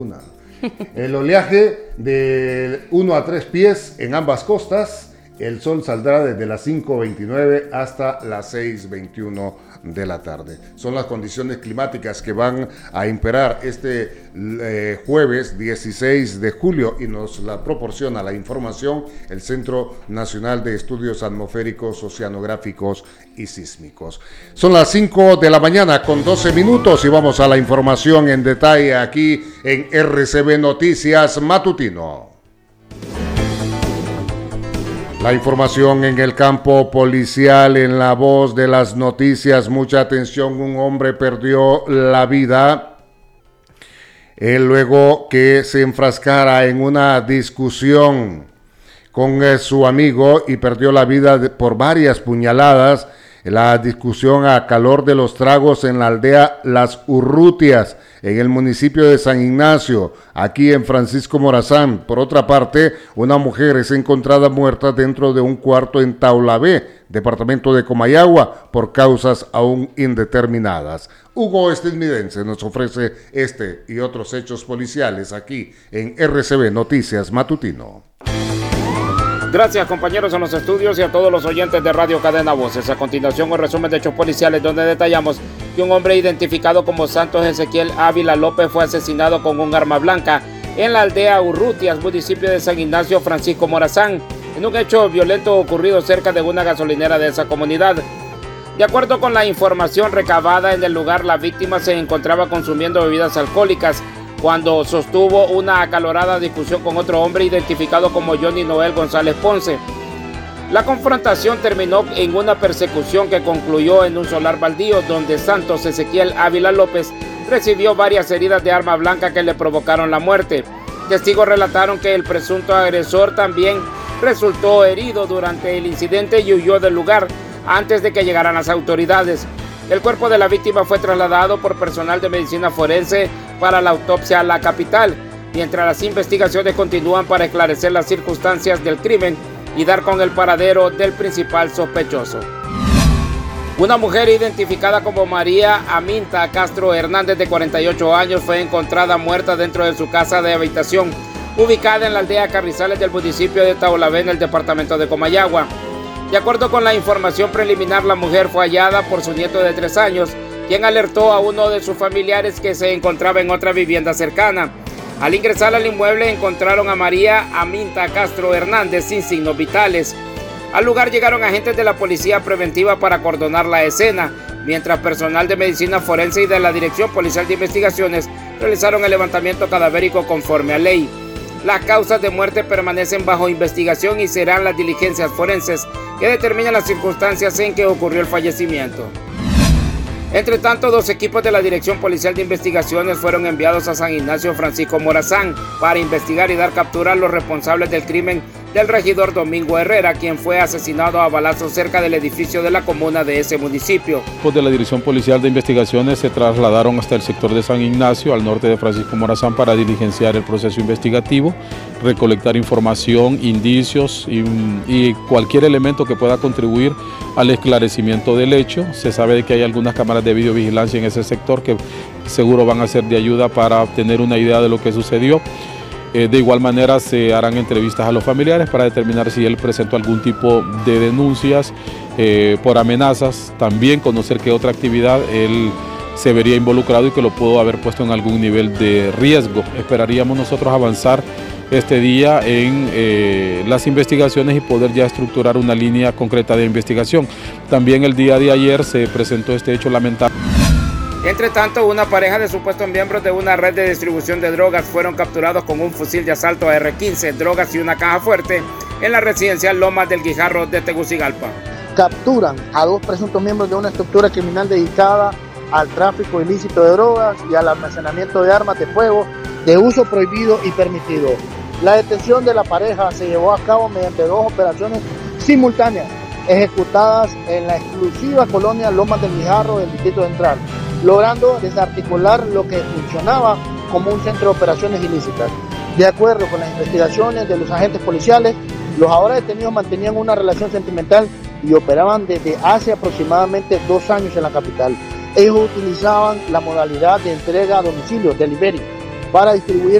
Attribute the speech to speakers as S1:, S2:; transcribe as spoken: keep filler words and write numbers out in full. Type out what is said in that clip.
S1: Una. El oleaje de uno a tres pies en ambas costas. El sol saldrá desde las cinco veintinueve hasta las seis veintiuno de la tarde. Son las condiciones climáticas que van a imperar este eh, jueves dieciséis de julio y nos la proporciona la información el Centro Nacional de Estudios Atmosféricos, Oceanográficos y Sísmicos. Son las cinco de la mañana con doce minutos y vamos a la información en detalle aquí en R C B Noticias Matutino. La información en el campo policial, en la voz de las noticias, mucha atención, un hombre perdió la vida eh, luego que se enfrascara en una discusión con eh, su amigo y perdió la vida de, por varias puñaladas. La discusión a calor de los tragos en la aldea Las Urrutias, en el municipio de San Ignacio, aquí en Francisco Morazán. Por otra parte, una mujer es encontrada muerta dentro de un cuarto en Taulabé, departamento de Comayagua, por causas aún indeterminadas. Hugo Estadounidense nos ofrece este y otros hechos policiales aquí en R C B Noticias Matutino.
S2: Gracias, compañeros en los estudios y a todos los oyentes de Radio Cadena Voces. A continuación, un resumen de hechos policiales donde detallamos que un hombre identificado como Santos Ezequiel Ávila López fue asesinado con un arma blanca en la aldea Urrutias, municipio de San Ignacio, Francisco Morazán, en un hecho violento ocurrido cerca de una gasolinera de esa comunidad. De acuerdo con la información recabada en el lugar, la víctima se encontraba consumiendo bebidas alcohólicas cuando sostuvo una acalorada discusión con otro hombre identificado como Johnny Noel González Ponce. La confrontación terminó en una persecución que concluyó en un solar baldío donde Santos Ezequiel Ávila López recibió varias heridas de arma blanca que le provocaron la muerte. Testigos relataron que el presunto agresor también resultó herido durante el incidente y huyó del lugar antes de que llegaran las autoridades. El cuerpo de la víctima fue trasladado por personal de medicina forense para la autopsia a la capital, mientras las investigaciones continúan para esclarecer las circunstancias del crimen y dar con el paradero del principal sospechoso. Una mujer identificada como María Aminta Castro Hernández, de cuarenta y ocho años, fue encontrada muerta dentro de su casa de habitación, ubicada en la aldea Carrizales del municipio de Taulabé, en el departamento de Comayagua. De acuerdo con la información preliminar, la mujer fue hallada por su nieto de tres años, quien alertó a uno de sus familiares que se encontraba en otra vivienda cercana. Al ingresar al inmueble encontraron a María Aminta Castro Hernández sin signos vitales. Al lugar llegaron agentes de la Policía Preventiva para acordonar la escena, mientras personal de medicina forense y de la Dirección Policial de Investigaciones realizaron el levantamiento cadavérico conforme a ley. Las causas de muerte permanecen bajo investigación y serán las diligencias forenses que determinen las circunstancias en que ocurrió el fallecimiento. Entre tanto, dos equipos de la Dirección Policial de Investigaciones fueron enviados a San Ignacio Francisco Morazán para investigar y dar captura a los responsables del crimen del regidor Domingo Herrera, quien fue asesinado a balazos cerca del edificio de la comuna de ese municipio.
S3: Los de la Dirección Policial de Investigaciones se trasladaron hasta el sector de San Ignacio, al norte de Francisco Morazán, para diligenciar el proceso investigativo, recolectar información, indicios y, y cualquier elemento que pueda contribuir al esclarecimiento del hecho. Se sabe que hay algunas cámaras de videovigilancia en ese sector que seguro van a ser de ayuda para obtener una idea de lo que sucedió. Eh, de igual manera se harán entrevistas a los familiares para determinar si él presentó algún tipo de denuncias eh, por amenazas, también conocer qué otra actividad él se vería involucrado y que lo pudo haber puesto en algún nivel de riesgo. Esperaríamos nosotros avanzar este día en eh, las investigaciones y poder ya estructurar una línea concreta de investigación. También el día de ayer se presentó este hecho lamentable.
S2: Entre tanto, una pareja de supuestos miembros de una red de distribución de drogas fueron capturados con un fusil de asalto A R quince, drogas y una caja fuerte en la residencial Lomas del Guijarro de Tegucigalpa.
S4: Capturan a dos presuntos miembros de una estructura criminal dedicada al tráfico ilícito de drogas y al almacenamiento de armas de fuego de uso prohibido y permitido. La detención de la pareja se llevó a cabo mediante dos operaciones simultáneas ejecutadas en la exclusiva colonia Lomas del Guijarro del distrito central, logrando desarticular lo que funcionaba como un centro de operaciones ilícitas. De acuerdo con las investigaciones de los agentes policiales, los ahora detenidos mantenían una relación sentimental y operaban desde hace aproximadamente dos años en la capital. Ellos utilizaban la modalidad de entrega a domicilio, delivery, para distribuir